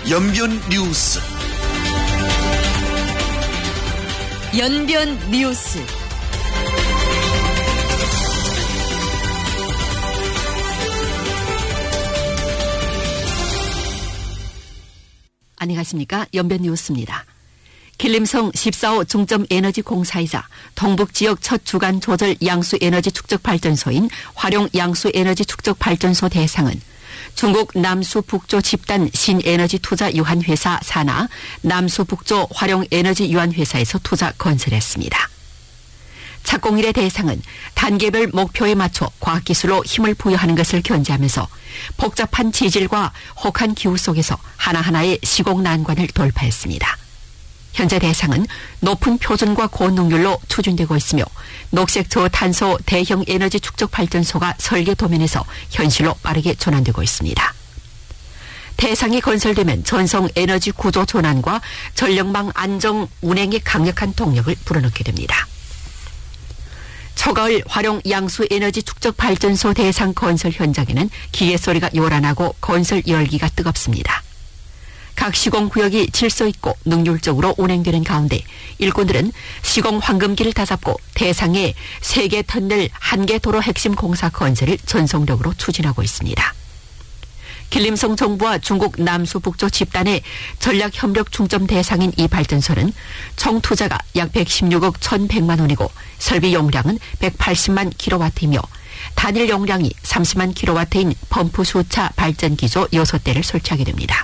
연변 뉴스. 연변 뉴스. 안녕하십니까. 연변 뉴스입니다. 길림성 14호 중점에너지 공사이자 동북지역 첫 주간 조절 양수에너지 축적발전소인 활용 양수에너지 축적발전소 대상은 중국 남수북조 집단 신에너지 투자 유한회사 산하 남수북조 활용에너지 유한회사에서 투자 건설했습니다. 착공일의 대상은 단계별 목표에 맞춰 과학기술로 힘을 부여하는 것을 견지하면서 복잡한 지질과 혹한 기후 속에서 하나하나의 시공 난관을 돌파했습니다. 현재 대상은 높은 표준과 고능률로 추진되고 있으며 녹색 저탄소 대형 에너지 축적 발전소가 설계 도면에서 현실로 빠르게 전환되고 있습니다. 대상이 건설되면 전성 에너지 구조 전환과 전력망 안정 운행에 강력한 동력을 불어넣게 됩니다. 초가을 활용 양수 에너지 축적 발전소 대상 건설 현장에는 기계 소리가 요란하고 건설 열기가 뜨겁습니다. 각 시공구역이 질서 있고 능률적으로 운행되는 가운데 일꾼들은 시공 황금기를 다잡고 대상의 3개 터널 1개 도로 핵심 공사 건설을 전속력으로 추진하고 있습니다. 길림성 정부와 중국 남수북조 집단의 전략협력 중점 대상인 이 발전소는 총 투자가 약 116억 1,100만 원이고 설비 용량은 180만 킬로와트이며 단일 용량이 30만 킬로와트인 펌프 수차 발전기조 6대를 설치하게 됩니다.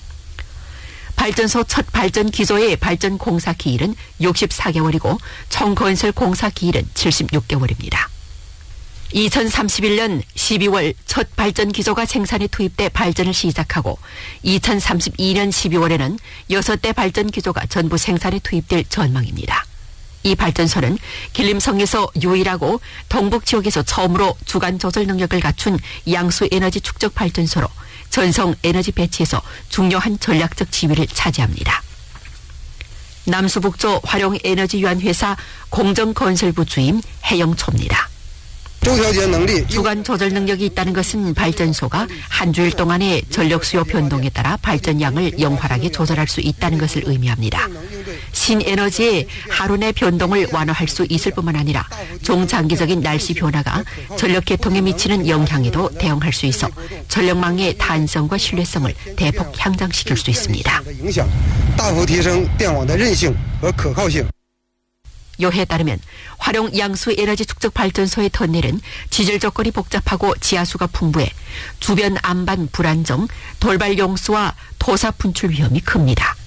발전소 첫 발전 기조의 발전 공사 기일은 64개월이고 총 건설 공사 기일은 76개월입니다. 2031년 12월 첫 발전 기조가 생산에 투입돼 발전을 시작하고 2032년 12월에는 6대 발전 기조가 전부 생산에 투입될 전망입니다. 이 발전소는 길림성에서 유일하고 동북 지역에서 처음으로 주간 조절 능력을 갖춘 양수 에너지 축적 발전소로 전성 에너지 배치에서 중요한 전략적 지위를 차지합니다. 남수북조 활용에너지유한회사 공정건설부 주임 해영초입니다. 주간 조절 능력이 있다는 것은 발전소가 한 주일 동안의 전력 수요 변동에 따라 발전량을 영활하게 조절할 수 있다는 것을 의미합니다. 신에너지의 하루 내 변동을 완화할 수 있을 뿐만 아니라 중장기적인 날씨 변화가 전력 계통에 미치는 영향에도 대응할 수 있어 전력망의 탄성과 신뢰성을 대폭 향상시킬 수 있습니다. 요해에 따르면 활용 양수 에너지 축적 발전소의 터널은 지질 조건이 복잡하고 지하수가 풍부해 주변 안반 불안정, 돌발 용수와 토사 분출 위험이 큽니다.